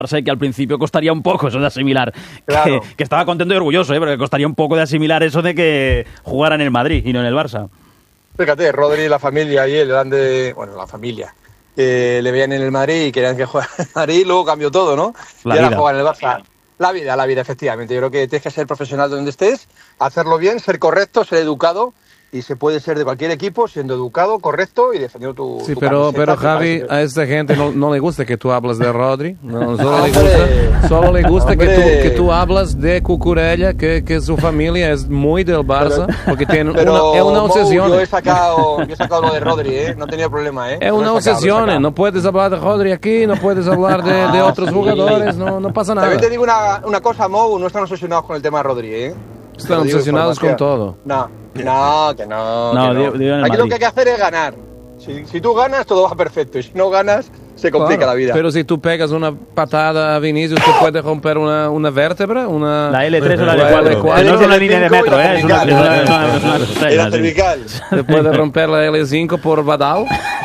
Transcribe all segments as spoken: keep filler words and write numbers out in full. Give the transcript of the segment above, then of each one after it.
que al principio costaría un poco eso de asimilar. Claro. Que, que estaba contento y orgulloso, ¿eh? Pero que costaría un poco de asimilar eso de que jugara en el Madrid y no en el Barça. Fíjate, Rodri y la familia y él eran de... Bueno, la familia. Eh, le veían en el Madrid y querían que jugara en el Madrid, luego cambió todo, ¿no? La y ahora vida. juega en el Barça. La vida, la vida, efectivamente. Yo creo que tienes que ser profesional donde estés, hacerlo bien, ser correcto, ser educado. Y se puede ser de cualquier equipo siendo educado, correcto y defendiendo tu, Sí, tu pero, camiseta, pero que Javi, parece que- a esta gente no, no le gusta que tú hables de Rodri. No, solo, le Hombre. gusta, solo le gusta que tú, Hombre. que tú hablas de Cucurella, que, que su familia es muy del Barça, Pero- porque tiene Pero, una, es una Mou, obsesión. yo he sacado, yo he sacado lo de Rodri, ¿eh? No tenía problema, ¿eh? Es Lo he una sacado, lo he obsesión, sacado. no puedes hablar de Rodri aquí, no puedes hablar de, de Ah, otros sí. jugadores, no, no pasa nada. También te digo una, una cosa, Mou, no están obsesionados con el tema de Rodri, ¿eh? Están Te lo digo, obsesionados con información. todo. No, no, que no. No, que digo- digo en el Aquí lo Madrid. que hay que hacer es ganar. Si, si tú ganas, todo va perfecto. Y si no ganas, se complica Claro, la vida. Pero si tú pegas una patada a Vinicius, te puede romper una, una vértebra, una... La L tres o la La L cuatro. L cuatro. No es una línea de Cinco y metro, la ¿eh? Es una, es cervical. una, es una, es una- es una- Y la sí. cervical. Te puede romper la L cinco por Badal,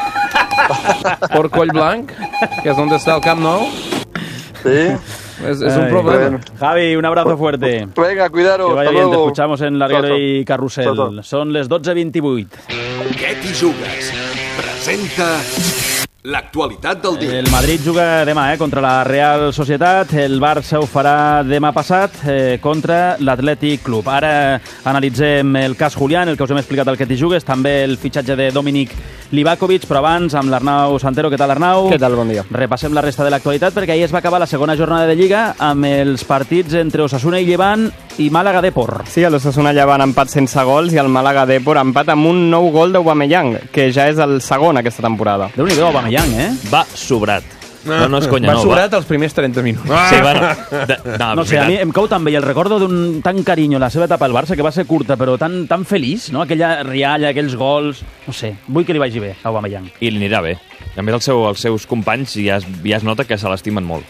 por Collblanc, que es donde está el Camp Nou. Sí. Es, es un Ay, problema. bueno. Javi, un abrazo fuerte. Venga, cuidaros. Que vaya hasta bien, te luego. escuchamos en Larguero Chao, chao. y Carrusel. Chao, chao. Són les dotze vint-i-vuit. Què t'hi jugues? Presenta l'actualitat del dia. El Madrid juga demà eh, contra la Real Societat, el Barça ho farà demà passat eh, contra l'Atlètic Club. Ara analitzem el cas Julián, el que us hem explicat al que t'hi jugues, també el fitxatge de Dominic Livakovic, però abans amb l'Arnau Santero. Què tal, Arnau? Què tal, bon dia. Repassem la resta de l'actualitat perquè ahir es va acabar la segona jornada de Lliga amb els partits entre Osasuna i Llevant i Màlaga-Depor. Sí, a l'Osasuna llevant empat sense gols i el Màlaga Depor empat amb un nou gol d'Aubameyang, que ja és el segon aquesta temporada. Déu-n'hi-do, Aubameyang, eh? Va sobrat. No, no és conya, Va no. sobrat els primers trenta minuts. Sí, bueno. De, no, No sé, a mi em cau tan bé i el recordo d'un tan carinyo la seva etapa al Barça, que va ser curta, però tan, tan feliç, no? Aquella rialla, aquells gols... No sé, vull que li vagi bé a Aubameyang. I li anirà bé. A més, el seu, els seus companys ja es, ja es nota que se l'estimen molt.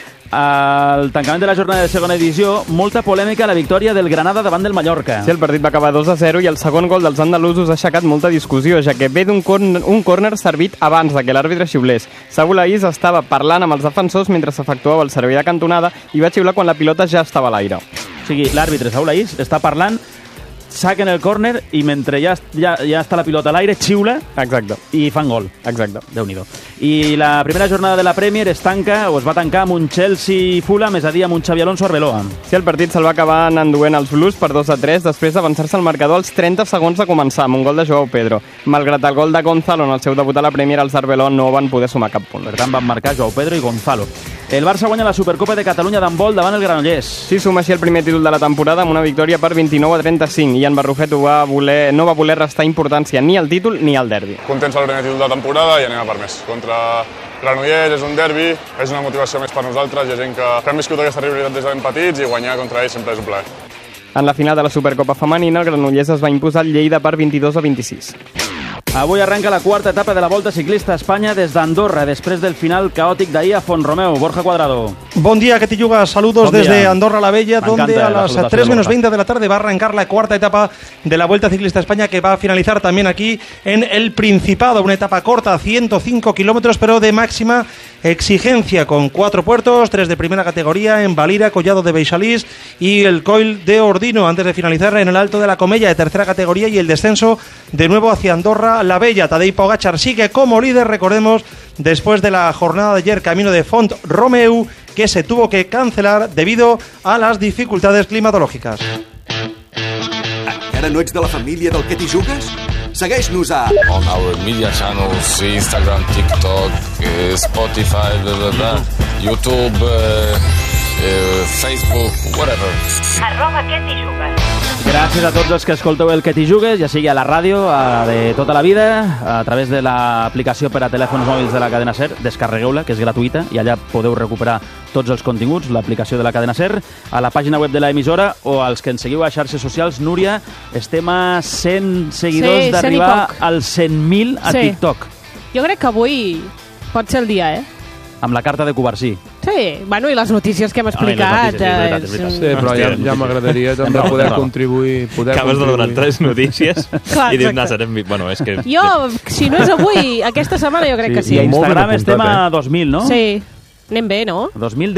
Al tancament de la jornada de segona divisió, molta polèmica a la victòria del Granada davant del Mallorca. Sí, el partit va acabar dos a zero i el segon gol dels andalusos ha aixecat molta discussió, ja que ve d'un corn un córner servit abans de que l'àrbitre xiulés. Saúl Aïs estava parlant amb els defensors mentre s'efectuava el servei de cantonada i va xiular quan la pilota ja estava a l'aire. O sigui, l'àrbitre Saúl Aïs està parlant, saquen el córner i mentre ja, ja, ja està la pilota a l'aire, xiula Exacte, i fan gol. exacte. Déu-n'hi-do. I la primera jornada de la Premier es tanca, o es va tancar amb un Chelsea-Fulham, és a dir, amb un Xabi Alonso-Arbeloa. Sí, el partit se'l va acabar enduent els Blues per dos a tres després d'avançar-se al marcador als trenta segons de començar, amb un gol de Joao Pedro. Malgrat el gol de Gonzalo en el seu debut a la Premier, els Arbeloa no van poder sumar cap punt. Per tant, van marcar Joao Pedro i Gonzalo. El Barça guanya la Supercopa de Catalunya d'handbol davant el Granollers. Sí, suma així el primer títol de la temporada amb una victòria per vint-i-nou a trenta-cinc i en Barrufet ho va voler, no va voler restar importància ni al títol ni al derbi. Contents al primer títol de temporada i anem a per més. Contra Granollers és un derbi, és una motivació més per nosaltres, hi ha gent que, que hem viscut aquesta rivalitat des de ben petits i guanyar contra ells sempre és un plaer. En la final de la Supercopa femenina, el Granollers es va imposar al Lleida per vint-i-dos a vint-i-sis. Avui arranca la quarta etapa de la Volta Ciclista a Espanya des d'Andorra, després del final caòtic d'ahir a Font-romeu. Borja Cuadrado. Buen día, que te yuga. Saludos Buen día. desde Andorra la Bella, Me donde encanta a la las salutación tres de menos Borja. veinte de la tarde va a arrancar la cuarta etapa de la Vuelta Ciclista a España, que va a finalizar también aquí en el Principado. Una etapa corta, ciento cinco kilómetros, pero de máxima exigencia, con cuatro puertos, tres de primera categoría en Valira, Collado de Beixalís y el Coll de Ordino, antes de finalizar en el Alto de la Comella de tercera categoría y el descenso de nuevo hacia Andorra la Bella. Tadej Pogačar sigue como líder, recordemos, después de la jornada de ayer camino de Font-romeu, que se tuvo que cancelar debido a las dificultades climatológicas. Encara no ets de la família del que t'hi jugues? Segueix-nos a on our media channels, Instagram, TikTok, eh, Spotify, blah, blah, blah, YouTube, eh, eh, Facebook, whatever. Arroba que t'hi jugues. Gràcies a tots els que escolteu el que t'hi jugues, ja sigui a la ràdio, a de tota la vida, a través de l'aplicació per a telèfons mòbils de la cadena SER. Descarregueu-la, que és gratuïta, i allà podeu recuperar tots els continguts, l'aplicació de la cadena SER, a la pàgina web de l'emissora o als que ens seguiu a xarxes socials. Núria, estem a cent seguidors Sí, d'arribar cent i poc. als cent mil a Sí. TikTok, Jo crec que avui pot ser el dia, eh? amb la carta de Covarsí. Sí, bueno, i les notícies que hem Ah, i les explicat. notícies, sí, és veritat, eh, és veritat. Sí, però ja, ja m'agradaria també raó, poder tens raó. contribuir. Poder Acabes de donar contribuir. tres notícies Clar, i dius, exacte. no, serem... Bueno, és que... Jo, si no és avui, aquesta setmana jo crec que sí. I a Molt ben Instagram estem apuntat, a dos mil, no? Sí. Anem bé, no? dos mil